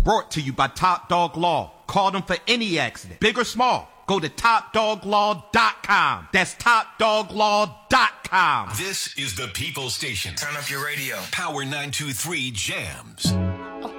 Brought to you by Top Dog Law. Call them for any accident, big or small. Go to TopDogLaw.com. That's TopDogLaw.com. This is the People Station. Turn up your radio. Power 923 Jams.